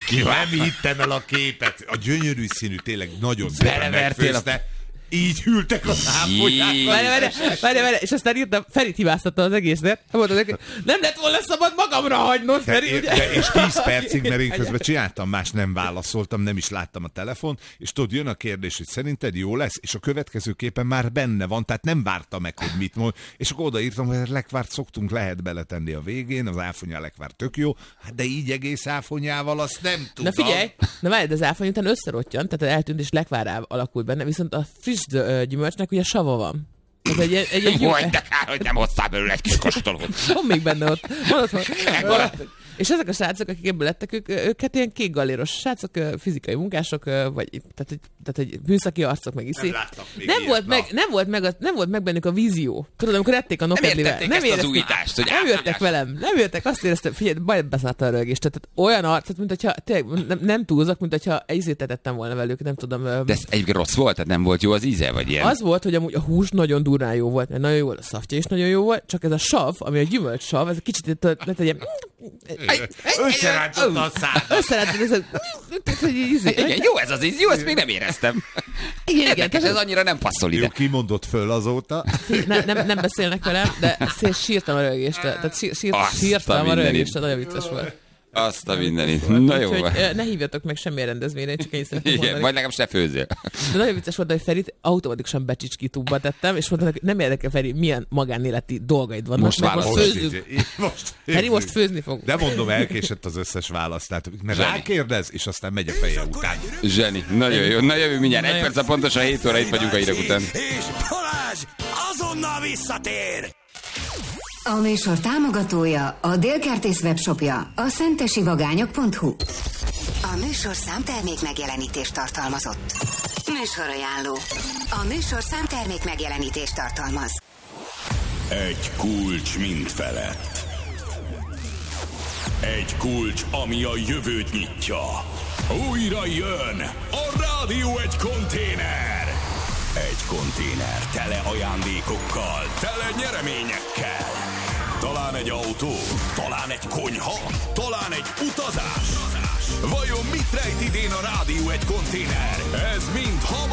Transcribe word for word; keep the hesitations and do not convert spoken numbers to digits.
Nem hittem el a képet. A gyönyörű színű tényleg nagyon szépen megfőzte. Így hűltek a száfonyák. Várj, várj, várj, várj, és aztán írtam, Ferit hibáztatta az egészet. Nem lett volna szabad magamra hagynod, Feri, ugye? De, és tíz percig, mert én közben csináltam, más nem válaszoltam, nem is láttam a telefon, és tudod, jön a kérdés, hogy szerinted jó lesz, és a következő képen már benne van, tehát nem várta meg, hogy mit mond, és akkor odaírtam, hogy lekvárt szoktunk, lehet beletenni a végén, az áfonyá lekvár tök jó, hát de így egész áfonyával azt nem tudom. Na figyelj, na várj, de az áfony után összerottyan, tehát eltűnt és lekvárá alakult benne, viszont a friss gyümölcsnek ugye sava van. Ez egy, egy, egy jó... Hogy de kár, hogy nem hoztál belőle egy kis kóstolót. Van még benne ott. Van ott, van. És ezek a srácok, akik ebből lettek, ők, őket ilyen kék galéros srácok, fizikai munkások, vagy tehát, tehát egy műszaki arcok meg iszi. Nem, nem, volt meg, nem, volt meg a, nem volt meg bennük a vízió. Tudod, amikor ették a nokedlivel. Nem értették ezt az újítást, hogy nem jöttek velem. Nem jöttek, azt éreztem, figyelj, bajt beszállt a rögést. Tehát olyan arcot, mint hogyha tényleg, nem, nem túlzok, mint hogyha ízét etettem volna velük, nem tudom. De ez egyébként rossz volt? Tehát nem volt jó az íze, vagy ilyen? Az volt, hogy amúgy a hús nagyon durrán jó volt, mert nagyon jó volt, a szaftja is nagyon jó volt, csak ez a sav, ami a gyümölcs sav, ez a kicsit lett egy ilyen... Összerántotta a szád. Összerántotta, igen, jó ez az íz, jó, ezt még nem éreztem. Igen, igen. Ez annyira nem passzol ide. Jó, kimondott föl azóta. Ne, nem, nem beszélnek velem, de sírtam a rögést. Tehát sír, sír, sírtam a rögést, nagyon vicces volt. Azt a mindenit. Na jó. Úgyhogy ne hívjatok meg semmilyen rendezvényre, csak én szeretném mondani. Vagy legalább se főzzél. De nagyon vicces volt, hogy Ferit automatikusan becsicskítúba tettem, és mondtam, hogy nem érdekel, Feri, milyen magánéleti dolgaid vannak. Most válasz. Most főzzük. Most, Feri, most főzni fog. De mondom, elkésett az összes választ. Tehát, mert rákérdez, és aztán megy a feje után. Zseni. Nagyon jó. Na jövő mindjárt. Egy perc a pontosan hét óra, itt vagyunk a hírek után. És Balázs azonnal visszatér! A műsor támogatója a Délkertész webshopja, a szentesivagányok pont hu. A műsor számtermék megjelenítést tartalmazott. Műsorajánló. A műsor számtermék megjelenítést tartalmaz. Egy kulcs mind felett. Egy kulcs, ami a jövőt nyitja. Újra jön a Rádió egy konténer. Egy konténer tele ajándékokkal, tele nyereményekkel. Talán egy autó, talán egy konyha, talán egy utazás. Vajon mit rejt idén a Rádió egy konténer? Ez mind